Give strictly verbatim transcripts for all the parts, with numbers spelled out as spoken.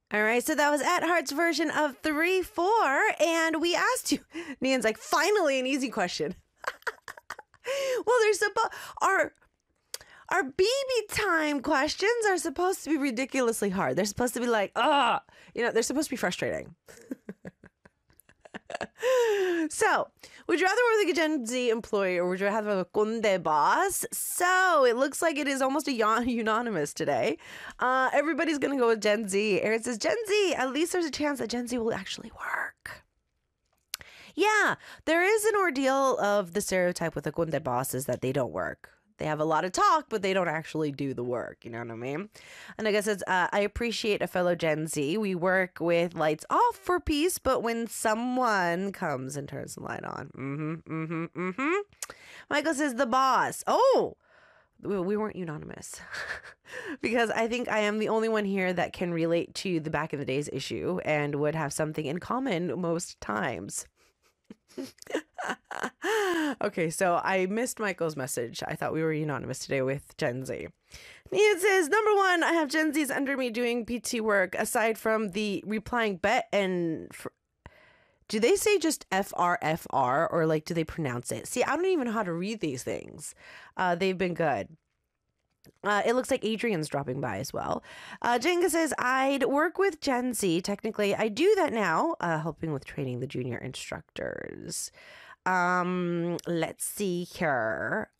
All right, so that was at Heart's version of three four, and we asked you, Nian's like, finally an easy question. Well, there's supposed, our, our baby time questions are supposed to be ridiculously hard. They're supposed to be like, ah, you know, they're supposed to be frustrating. So, would you rather work with a Gen Z employee or would you have a Conde boss? So, it looks like it is almost a unanimous today. Uh, everybody's going to go with Gen Z. Aaron says, Gen Z, at least there's a chance that Gen Z will actually work. Yeah, there is an ordeal of the stereotype with the Conde boss is that they don't work. They have a lot of talk, but they don't actually do the work. You know what I mean? And I guess it's, uh, I appreciate a fellow Gen Z. We work with lights off for peace, but when someone comes and turns the light on. Mm-hmm, mm-hmm, mm-hmm. Michael says the boss. Oh, we weren't unanimous. Because I think I am the only one here that can relate to the back in the days issue and would have something in common most times. Okay, so I missed Michael's message. I thought we were unanimous today with Gen Z. Nian says, number one, I have Gen Zs under me doing P T work aside from the replying bet and... Fr- do they say just F R F R or like do they pronounce it? See, I don't even know how to read these things. Uh, they've been good. Uh, it looks like Adrian's dropping by as well. Uh, Jenga says, I'd work with Gen Z. Technically, I do that now, uh, helping with training the junior instructors. Um, let's see here.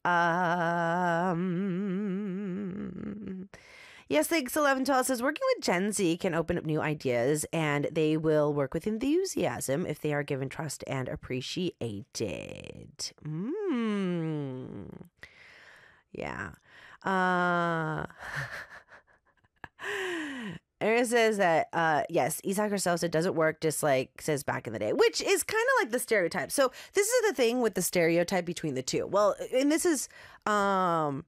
Um, yes, thanks. eleven twelve says, working with Gen Z can open up new ideas and they will work with enthusiasm if they are given trust and appreciated. Mm. Yeah. Uh, Aaron says that, uh, yes, Isaac herself said doesn't work just like says back in the day, which is kind of like the stereotype. So this is the thing with the stereotype between the two. Well, and this is um,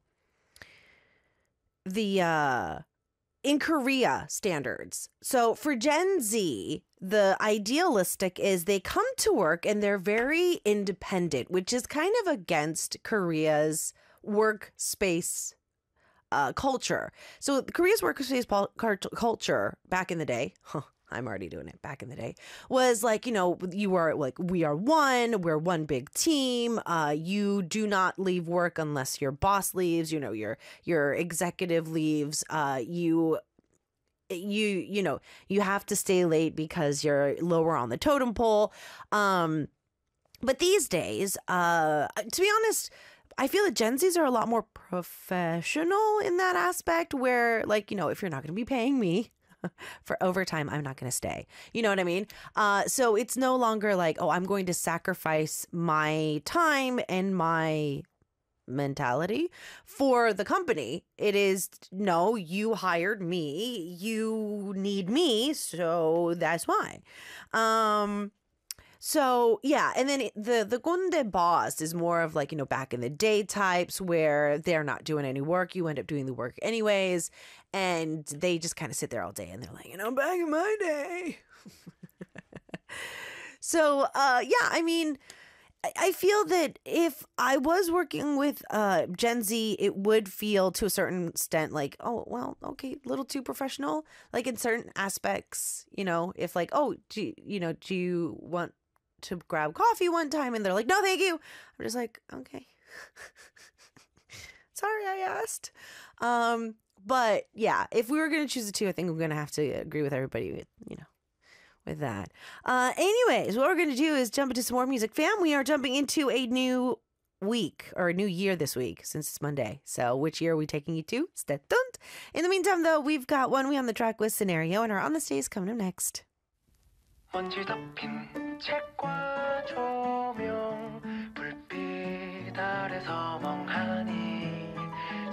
the uh, in Korea standards. So for Gen Z, the idealistic is they come to work and they're very independent, which is kind of against Korea's workspace uh, culture. So Korea's workspace pol- culture back in the day, huh, I'm already doing it back in the day, was like, you know, you are like, we are one, we're one big team. Uh, you do not leave work unless your boss leaves, you know, your, your executive leaves. Uh, you you you know you have to stay late because you're lower on the totem pole. Um, but these days, uh, to be honest, I feel that Gen Zs are a lot more professional in that aspect where, like, you know, if you're not going to be paying me for overtime, I'm not going to stay. You know what I mean? Uh, so it's no longer like, oh, I'm going to sacrifice my time and my mentality for the company. It is, no, you hired me. You need me. So that's why. Um, So, yeah. And then it, the, the Conde boss is more of like, you know, back in the day types where they're not doing any work. You end up doing the work anyways. And they just kind of sit there all day and they're like, you know, back in my day. So, uh, yeah, I mean, I, I feel that if I was working with uh, Gen Z, it would feel to a certain extent like, oh, well, okay, a little too professional. Like in certain aspects, you know, if like, oh, do you, you know, do you want to grab coffee one time and they're like, no, thank you. I'm just like, okay. Sorry I asked. Um, but yeah, if we were going to choose the two, I think I'm going to have to agree with everybody with, you know, with that. Uh, anyways, what we're going to do is jump into some more music. Fam, we are jumping into a new week or a new year this week since it's Monday. So which year are we taking you to? Stay tuned. In the meantime, though, we've got One We on the Track with Scenario and our On the Stage coming up next. 먼지 덮인